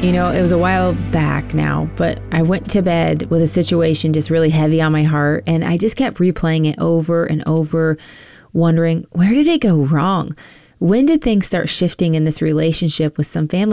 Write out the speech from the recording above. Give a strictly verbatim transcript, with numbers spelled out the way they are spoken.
You know, it was a while back now, but I went to bed with a situation just really heavy on my heart, and I just kept replaying it over and over, wondering, where did it go wrong? When did things start shifting in this relationship with some family